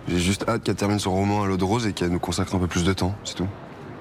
J'ai juste hâte qu'elle termine son roman à l'eau de rose et qu'elle nous consacre un peu plus de temps, c'est tout.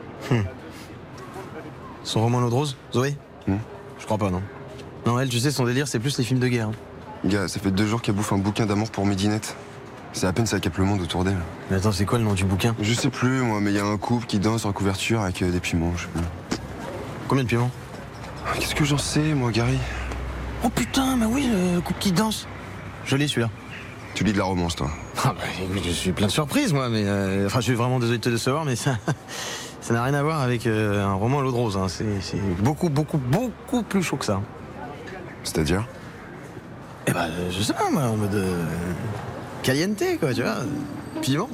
Son roman à l'eau de rose, Zoé Je crois pas, non. Non, elle, tu sais, son délire, c'est plus les films de guerre. Gars, ça fait 2 jours qu'elle bouffe un bouquin d'amour pour midinette. C'est à peine ça capte le monde autour d'elle. Mais attends, c'est quoi le nom du bouquin? Je sais plus, moi, mais il y a un couple qui danse en couverture avec des piments, je sais plus. Combien de piments? Qu'est-ce que j'en sais, moi, Gary? Oh putain, mais oui, le couple qui danse. Je l'ai, celui-là. Tu lis de la romance, toi? Ah bah, je suis plein de surprises, moi, mais... Enfin, je suis vraiment désolé de te décevoir, mais ça... Ça n'a rien à voir avec un roman à l'eau de rose, hein. C'est beaucoup, beaucoup, beaucoup plus chaud que ça. C'est-à-dire? Eh ben, je sais pas, moi, en mode... caliente, quoi, tu vois. Piment.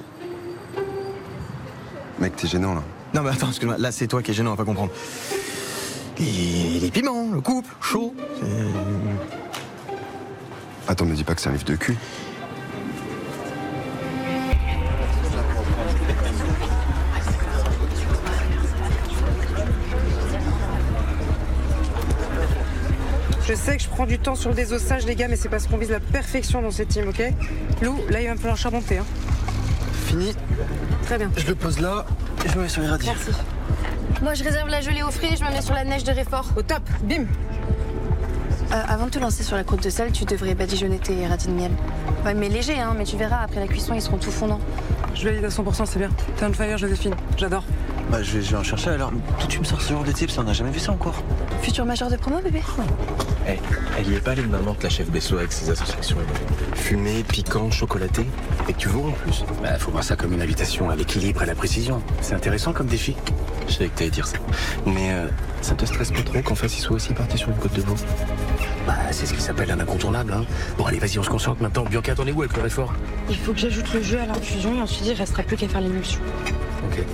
Mec, t'es gênant, là. Non, mais attends, excuse-moi, là, c'est toi qui es gênant à pas comprendre. Les piments, le couple, chaud. Attends, me dis pas que c'est un livre de cul. Je sais que je prends du temps sur le désossage, les gars, mais c'est parce qu'on vise la perfection dans cette team, ok? Lou, là, il va me falloir charbonter, hein. Fini. Très bien. Je le pose là et je me mets sur les radis. Merci. Moi, je réserve la gelée au frais et je me mets sur la neige de Réfort. Au top, bim. Avant de te lancer sur la croûte de sel, tu devrais badigeonner tes radis de miel. Ouais, mais léger, hein, mais tu verras, après la cuisson, ils seront tout fondants. Je valide à 100%, c'est bien. T'es on fire, Joséphine. J'adore. Bah, je vais en chercher alors. Toi, tu me sors ce genre de tips, on n'a jamais vu ça encore. Futur major de promo, bébé? Hey, elle y est pas allée maintenant que la chef Besso avec ses associations. Fumé, piquant, chocolaté. Et tu vaux en plus. Bah, faut voir ça comme une invitation à l'équilibre et à la précision. C'est intéressant comme défi. Je savais que t'allais dire ça. Mais ça te stresse pas trop qu'en face il soit aussi parti sur une côte de veau? Bah, c'est ce qui s'appelle un incontournable, hein. Bon, allez, vas-y, on se concentre maintenant. Bianca, t'en es où avec le Réfort? Il faut que j'ajoute le jeu à l'infusion et ensuite il restera plus qu'à faire l'émulsion. Ok.